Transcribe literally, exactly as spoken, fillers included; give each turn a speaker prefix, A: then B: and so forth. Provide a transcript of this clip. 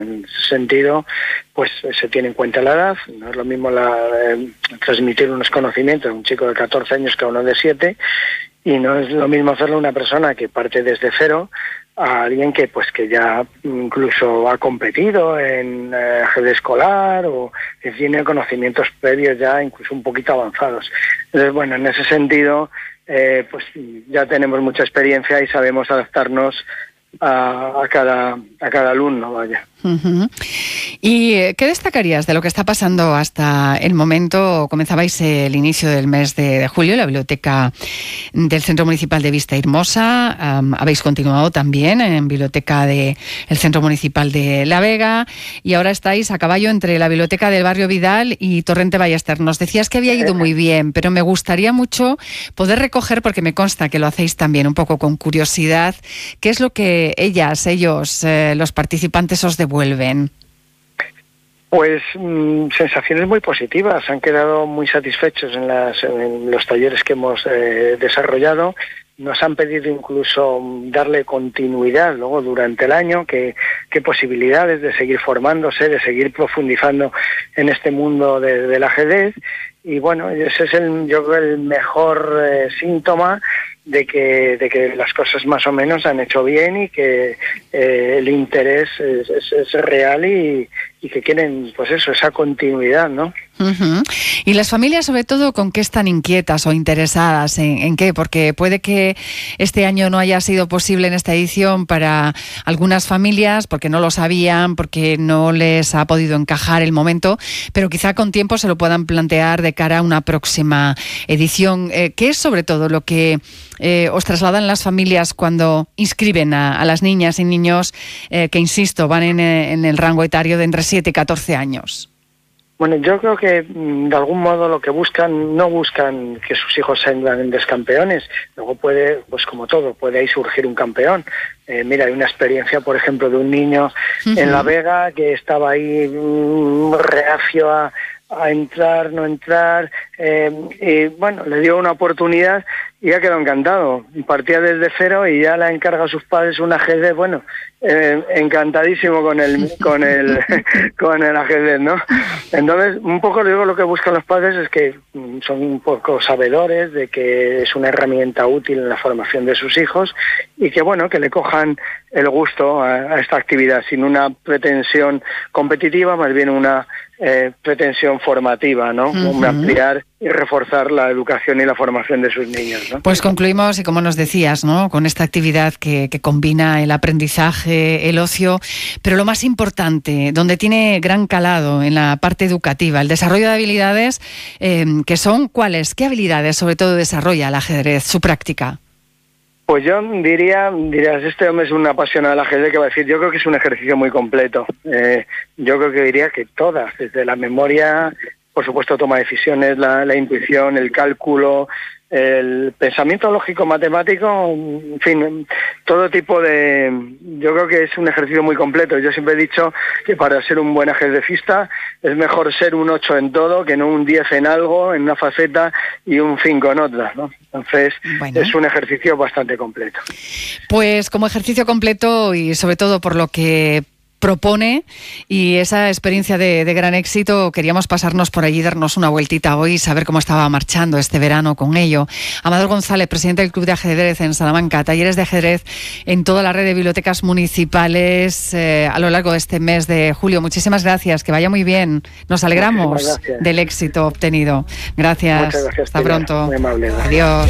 A: En ese sentido, pues se tiene en cuenta la edad. No es lo mismo la, eh, transmitir unos conocimientos a un chico de catorce años que a uno de siete, y no es lo mismo hacerlo a una persona que parte desde cero a alguien que pues que ya incluso ha competido en eh, ajedrez escolar o que tiene conocimientos previos ya incluso un poquito avanzados. Entonces, bueno, en ese sentido, eh, pues ya tenemos mucha experiencia y sabemos adaptarnos A, a cada a cada alumno, vaya.
B: Uh-huh. ¿Y qué destacarías de lo que está pasando hasta el momento? Comenzabais el inicio del mes de, de julio, la biblioteca del Centro Municipal de Vista Hermosa. Um, habéis continuado también en biblioteca del Centro Municipal de La Vega, y ahora estáis a caballo entre la biblioteca del Barrio Vidal y Torrente Ballester. Nos decías que había ido muy bien, pero me gustaría mucho poder recoger, porque me consta que lo hacéis también un poco con curiosidad, qué es lo que ellas, ellos, eh, los participantes os devuelven.
A: Pues mmm, sensaciones muy positivas. Han quedado muy satisfechos en, las, en los talleres que hemos eh, desarrollado. Nos han pedido incluso darle continuidad luego durante el año, que, que posibilidades de seguir formándose, de seguir profundizando en este mundo de, del ajedrez. Y bueno, ese es el, yo creo, el mejor eh, síntoma de que de que las cosas más o menos han hecho bien y que eh, el interés es, es, es real y, y que quieren, pues eso, esa continuidad, ¿no?
B: Uh-huh. Y las familias, sobre todo, ¿con qué están inquietas o interesadas? ¿En, en qué? Porque puede que este año no haya sido posible en esta edición para algunas familias, porque no lo sabían, porque no les ha podido encajar el momento, pero quizá con tiempo se lo puedan plantear de cara a una próxima edición. Eh, ¿Qué es sobre todo lo que eh, os trasladan las familias cuando inscriben a, a las niñas y niños eh, que, insisto, van en, en el rango etario de entre siete y catorce años?
A: Bueno, yo creo que de algún modo lo que buscan, no buscan que sus hijos sean grandes campeones. Luego puede, pues como todo, puede ahí surgir un campeón. Eh, mira, hay una experiencia, por ejemplo, de un niño uh-huh. en La Vega que estaba ahí mmm, reacio a, a entrar, no entrar, eh, y bueno, le dio una oportunidad y ha quedado encantado. Partía desde cero y ya le encarga a sus padres un ajedrez, bueno, eh, encantadísimo con el con el con el ajedrez, ¿no? Entonces, un poco digo, lo que buscan los padres es que son un poco sabedores de que es una herramienta útil en la formación de sus hijos y que, bueno, que le cojan el gusto a, a esta actividad sin una pretensión competitiva, más bien una eh, pretensión formativa, ¿no? Uh-huh. Ampliar y reforzar la educación y la formación de sus niños, ¿no?
B: Pues concluimos, y como nos decías, ¿no?, con esta actividad que, que combina el aprendizaje, el ocio, pero lo más importante, donde tiene gran calado en la parte educativa, el desarrollo de habilidades, eh, que son, ¿cuáles? ¿Qué habilidades sobre todo desarrolla el ajedrez, su práctica?
A: Pues yo diría, dirías, este hombre es un apasionado del ajedrez que va a decir, yo creo que es un ejercicio muy completo. Eh, yo creo que diría que todas, desde la memoria, por supuesto, toma de decisiones, la, la intuición, el cálculo, el pensamiento lógico-matemático, en fin, todo tipo de... Yo creo que es un ejercicio muy completo. Yo siempre he dicho que para ser un buen ajedrecista es mejor ser un ocho en todo que no un diez en algo, en una faceta, y un cinco en otra, ¿no? Entonces, bueno, es un ejercicio bastante completo.
B: Pues como ejercicio completo y sobre todo por lo que propone y esa experiencia de, de gran éxito, queríamos pasarnos por allí, darnos una vueltita hoy y saber cómo estaba marchando este verano con ello. Amador González, presidente del Club de Ajedrez en Salamanca, talleres de ajedrez en toda la red de bibliotecas municipales eh, a lo largo de este mes de julio. Muchísimas gracias, que vaya muy bien. Nos alegramos del éxito obtenido. Gracias.
A: Muchas gracias.
B: Hasta pronto.
A: Muy amable.
B: Adiós.